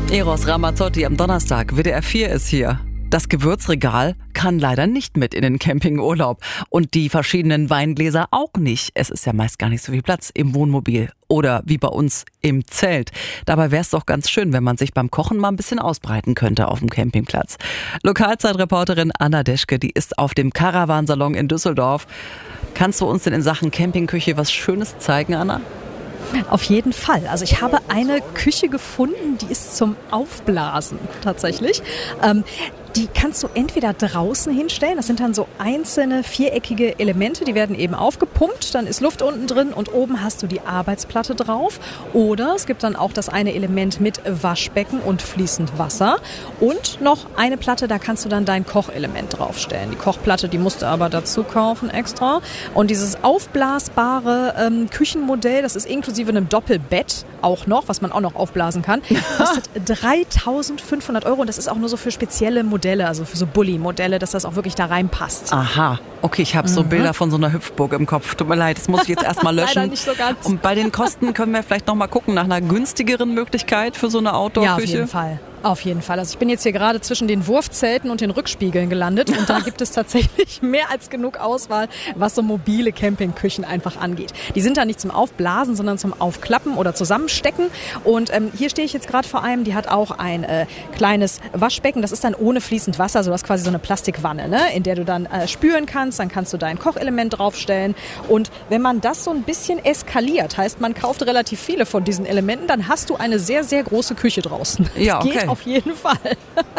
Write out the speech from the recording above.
Eros Ramazzotti am Donnerstag. WDR 4 ist hier. Das Gewürzregal kann leider nicht mit in den Campingurlaub. Und die verschiedenen Weingläser auch nicht. Es ist ja meist gar nicht so viel Platz im Wohnmobil. Oder wie bei uns im Zelt. Dabei wäre es doch ganz schön, wenn man sich beim Kochen mal ein bisschen ausbreiten könnte auf dem Campingplatz. Lokalzeitreporterin Anna Deschke, die ist auf dem Caravansalon in Düsseldorf. Kannst du uns denn in Sachen Campingküche was Schönes zeigen, Anna? Auf jeden Fall. Also ich habe eine Küche gefunden, die ist zum Aufblasen tatsächlich. Die kannst du entweder draußen hinstellen, das sind dann so einzelne viereckige Elemente, die werden eben aufgepumpt, dann ist Luft unten drin und oben hast du die Arbeitsplatte drauf. Oder es gibt dann auch das eine Element mit Waschbecken und fließend Wasser und noch eine Platte, da kannst du dann dein Kochelement draufstellen. Die Kochplatte, die musst du aber dazu kaufen extra. Und dieses aufblasbare Küchenmodell, das ist inklusive einem Doppelbett auch noch, was man auch noch aufblasen kann, kostet 3.500 € und das ist auch nur so für spezielle Modelle, also für so Bulli-Modelle, dass das auch wirklich da reinpasst. Aha, okay, ich habe so Bilder von so einer Hüpfburg im Kopf. Tut mir leid, das muss ich jetzt erstmal löschen. Leider nicht so ganz. Und bei den Kosten können wir vielleicht nochmal gucken nach einer günstigeren Möglichkeit für so eine Outdoor-Küche. Ja, auf jeden Fall. Auf jeden Fall. Also ich bin jetzt hier gerade zwischen den Wurfzelten und den Rückspiegeln gelandet und da gibt es tatsächlich mehr als genug Auswahl, was so mobile Campingküchen einfach angeht. Die sind da nicht zum Aufblasen, sondern zum Aufklappen oder Zusammenstecken. Und hier stehe ich jetzt gerade vor einem, die hat auch ein kleines Waschbecken. Das ist dann ohne fließend Wasser, also du hast quasi so eine Plastikwanne, ne, in der du dann spülen kannst. Dann kannst du dein Kochelement draufstellen. Und wenn man das so ein bisschen eskaliert, heißt man kauft relativ viele von diesen Elementen, dann hast du eine sehr, sehr große Küche draußen. Ja, das geht okay. auf jeden Fall.